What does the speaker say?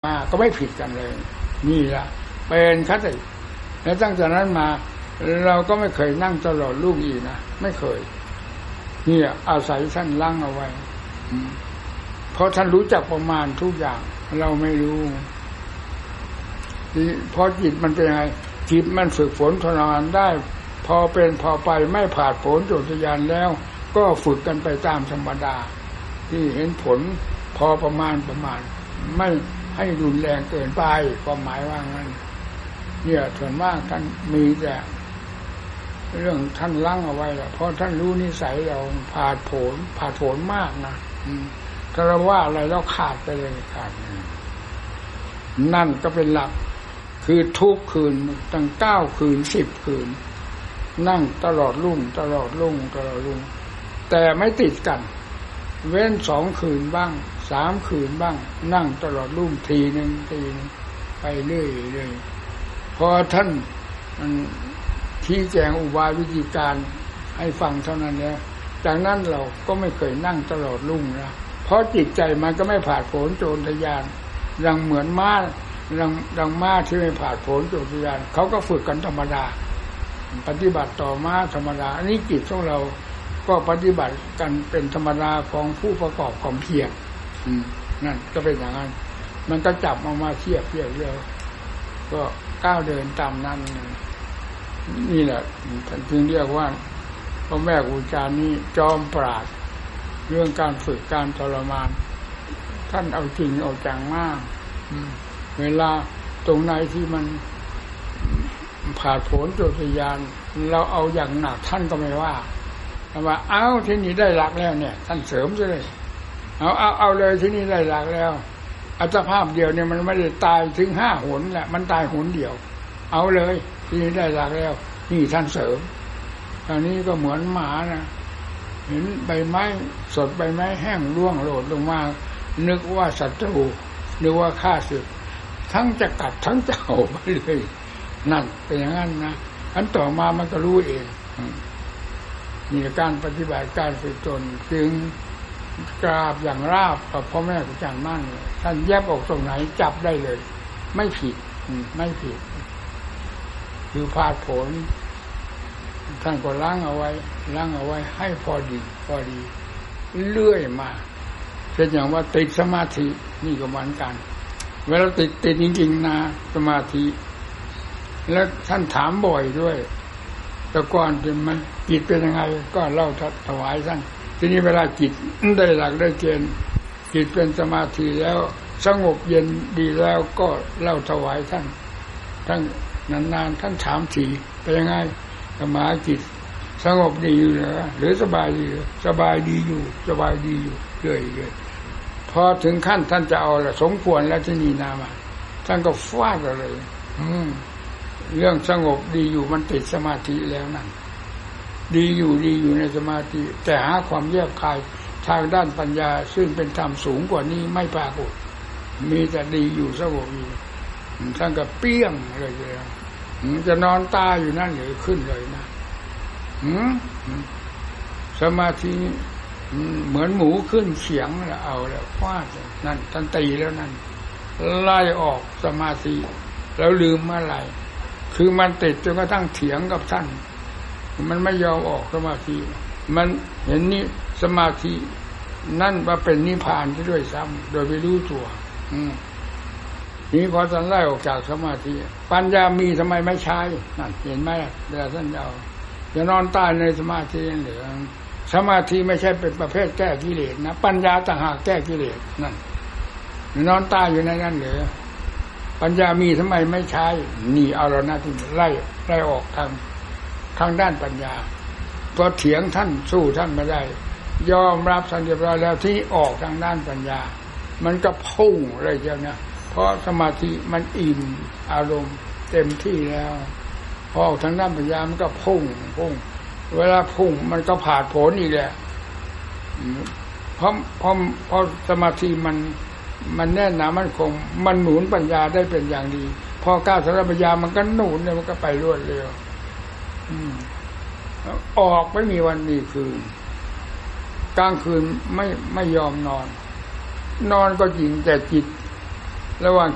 ก็ไม่ผิดกันเลยนี่ละเป็นคติแล้วตั้งแต่นั้นมาเราก็ไม่เคยนั่งตลอดลูกอีกนะไม่เคยนี่อาศัยท่านลั่งเอาไว้เพราะท่านรู้จักประมาณทุกอย่างเราไม่รู้พอจิตมันเป็นยังไงจิตมันฝึกฝนทรมานได้พอเป็นพอไปไม่ผ่านผลโจทยานแล้วก็ฝึกกันไปตามธรรมดาที่เห็นผลพอประมาณไม่ให้รุนแรงเกินไปความหมายว่างั้นเนี่ยส่วนมากท่านมีแต่เรื่องท่านลั่งเอาไว้แหละเพราะท่านรู้นิสัยเราผ่านผลมากนะถ้าเราว่าอะไรเราขาดไปเลยขาดนั่นก็เป็นหลักคือทุกคืนตั้ง9 คืน 10 คืนนั่งตลอดรุ่งแต่ไม่ติดกันเว้น2 คืนบ้าง3 คืนบ้างนั่งตลอดรุ่งทีนึงไปเรื่อยพอท่านชี้แจงอุบายวิธีการให้ฟังเท่านั้นแล้วจากนั้นเราก็ไม่เคยนั่งตลอดรุ่งนะเพราะจิตใจมันก็ไม่ผ่านผลโจรทยานยังเหมือนม้าดังม้าที่ไม่ผ่านผลโจรทยานเขาก็ฝึกกันธรรมดาปฏิบัติต่อม้าธรรมดาอันนี้จิตของเราก็ปฏิบัติกันเป็นธรรมดาของผู้ประกอบความเพียรนั่นก็เป็นอย่างนั้นมันก็จับมาเทียบก็ก้าวเดินตามนั้นนี่แหละท่านจึงเรียกว่าพระแม่ครูอาจารย์นี่จอมปราชญ์เรื่องการฝึกการทรมานท่านเอาจริงเอาจังมากเวลาตรงไหนที่มันผ่านผลโจทยานเราเอาอย่างหนักท่านก็ไม่ว่าแต่ว่าเอาที่นี่ได้หลักแล้วเนี่ยท่านเสริมซะเลยเอาเลยที่นี่ได้หลักแล้วอัตภาพเดียวเนี่ยมันไม่ได้ตายถึง5 หนแหละมันตายหนเดียวเอาเลยที่นี่ได้หลักแล้วนี่ท่านเสริมตอนนี้ก็เหมือนหมานะเห็นใบไม้สดใบไม้แห้งร่วงโหลดลงมานึกว่าศัตรูนึกว่าข้าศึกทั้งจะกัดทั้งจะเอาไปเลยนั่นเป็นอย่างนั้นนะอันต่อมามันก็รู้เองมีการปฏิบัติการฝึกตนจึงกราบอย่างราบกับพ่อแม่ครูอาจารย์มั่นท่านแยบออกตรงไหนจับได้เลยไม่ผิดคือผ่านผลท่านก็ล้างเอาไว้ให้พอดีเลื่อยมาเป็นอย่างว่าติดสมาธินี่ก็เหมือนกันเวลาติดจริงๆนะสมาธิแล้วท่านถามบ่อยด้วยแต่ก่อนมันจิตเป็นยังไงก็เล่าถวายท่านทีนี้เวลาจิตได้หลักได้เกณฑ์จิตเป็นสมาธิแล้วสงบเย็นดีแล้วก็เล่าถวายท่านนานๆท่านถามทีเป็นยังไงสมาธิจิตสงบดีอยู่หรือสบายดีสบายดีอยู่เรื่อยพอถึงขั้นท่านจะเอาละสมควรแล้วที่นี่นามาท่านก็ฟาดเลยเรื่องสงบดีอยู่มันติดสมาธิแล้วนั่นดีอยู่ในสมาธิแต่หาความแยบคายทางด้านปัญญาซึ่งเป็นธรรมสูงกว่านี้ไม่ปรากฏมีแต่ดีอยู่สงบอยู่ท่านก็เปี้ยงเลยจะนอนตายอยู่นั่นหรือขึ้นเลยนะสมาธิเหมือนหมูขึ้นเขียงแล้วเอาแล้วฟาดนั่นท่านตีแล้วนั่นไล่ออกสมาธิแล้วลืมเมื่อไหร่คือมันติดจนกระทั่งเถียงกับท่านมันไม่ยอมออกสมาธิมันเห็นนี่สมาธินั่นว่าเป็นนิพพานด้วยซ้ำโดยไม่รู้ตัวนี่พอท่านไล่ออกจากสมาธิปัญญามีทำไมไม่ใช้นั่นเห็นไหมเวลาท่านจะนอนตายในสมาธิเหลือสมาธิไม่ใช่เป็นประเภทแก้กิเลสนะปัญญาต่างหากแก้กิเลสนั่นนอนตายอยู่ในนั้นเหลือปัญญามีทำไมไม่ใช้นี่เอาแล้วนะที่ไล่ออกทางด้านปัญญาพอเถียงท่านสู้ท่านไม่ได้ยอมรับท่านเรียบร้อยแล้วที่ออกทางด้านปัญญามันก็พุ่งเลยเจ้านะเพราะสมาธิมันอิ่มอารมณ์เต็มที่แล้วพอออกทางด้านปัญญามันก็พุ่งเวลาพุ่งมันก็ผ่านผลอีกแหละเพราะสมาธิมันแน่นหนามันคงมันหนุนปัญญาได้เป็นอย่างดีพอก้าวสารปัญญามันก็หนุนเนี่ยมันก็ไปรวดเร็วออกไม่มีวันมีคืนกลางคืนไม่ยอมนอนก็จริงแต่จิตระหว่าง